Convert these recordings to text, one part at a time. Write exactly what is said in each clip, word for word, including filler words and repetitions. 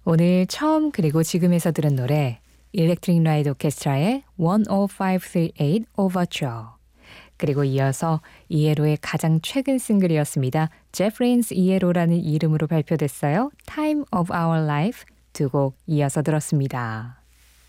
오늘 처음 그리고 지금에서 들은 노래 일렉트릭 라이트 오케스트라의 일오오오삼팔 Overture, 그리고 이어서 이에로의 가장 최근 싱글이었습니다. 제프린스 이에로라는 이름으로 발표됐어요. Time of Our Life 두 곡 이어서 들었습니다.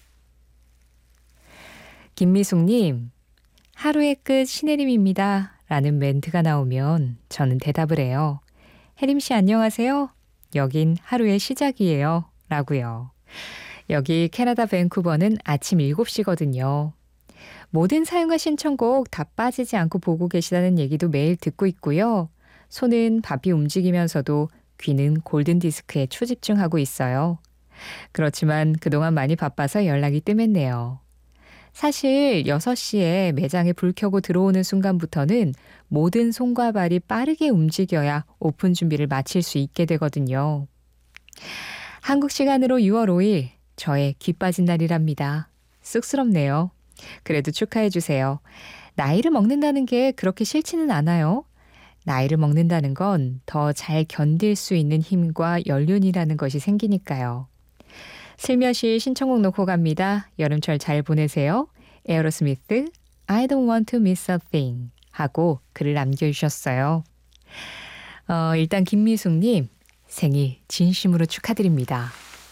김미숙님, 하루의 끝 신혜림입니다 라는 멘트가 나오면 저는 대답을 해요. 혜림씨 안녕하세요. 여긴 하루의 시작이에요 라고요. 여기 캐나다 밴쿠버는 아침 일곱 시거든요. 모든 사연과 신청곡 다 빠지지 않고 보고 계시다는 얘기도 매일 듣고 있고요. 손은 바삐 움직이면서도 귀는 골든디스크에 초집중하고 있어요. 그렇지만 그동안 많이 바빠서 연락이 뜸했네요. 사실 여섯 시에 매장에 불 켜고 들어오는 순간부터는 모든 손과 발이 빠르게 움직여야 오픈 준비를 마칠 수 있게 되거든요. 한국 시간으로 유월 오일, 저의 귀 빠진 날이랍니다. 쑥스럽네요. 그래도 축하해 주세요. 나이를 먹는다는 게 그렇게 싫지는 않아요. 나이를 먹는다는 건 더 잘 견딜 수 있는 힘과 연륜이라는 것이 생기니까요. 슬며시 신청곡 놓고 갑니다. 여름철 잘 보내세요. 에어로스미스 I don't want to miss a thing 하고 글을 남겨주셨어요. 어, 일단 김미숙님 생일 진심으로 축하드립니다.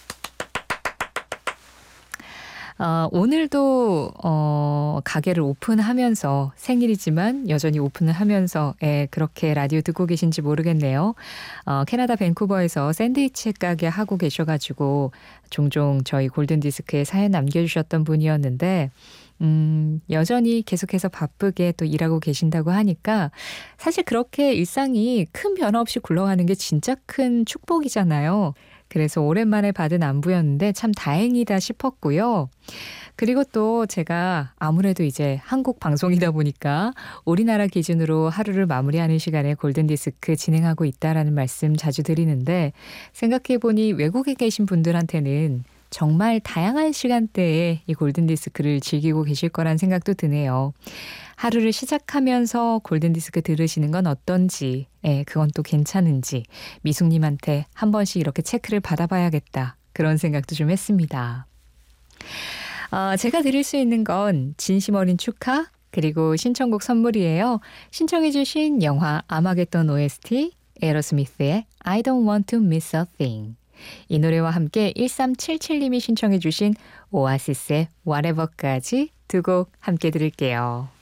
어, 오늘도 어, 가게를 오픈하면서 생일이지만 여전히 오픈을 하면서 예, 그렇게 라디오 듣고 계신지 모르겠네요. 어, 캐나다 밴쿠버에서 샌드위치 가게 하고 계셔가지고 종종 저희 골든디스크에 사연 남겨주셨던 분이었는데 음, 여전히 계속해서 바쁘게 또 일하고 계신다고 하니까 사실 그렇게 일상이 큰 변화 없이 굴러가는 게 진짜 큰 축복이잖아요. 그래서 오랜만에 받은 안부였는데 참 다행이다 싶었고요. 그리고 또 제가 아무래도 이제 한국 방송이다 보니까 우리나라 기준으로 하루를 마무리하는 시간에 골든디스크 진행하고 있다라는 말씀 자주 드리는데 생각해보니 외국에 계신 분들한테는 정말 다양한 시간대에 이 골든디스크를 즐기고 계실 거란 생각도 드네요. 하루를 시작하면서 골든디스크 들으시는 건 어떤지, 예, 그건 또 괜찮은지 미숙님한테 한 번씩 이렇게 체크를 받아봐야겠다. 그런 생각도 좀 했습니다. 어, 제가 드릴 수 있는 건 진심 어린 축하 그리고 신청곡 선물이에요. 신청해 주신 영화 아마겟돈 오에스티 에어로스미스의 I don't want to miss a thing. 이 노래와 함께 일삼칠칠님이 신청해 주신 오아시스의 Whatever까지 두 곡 함께 들을게요.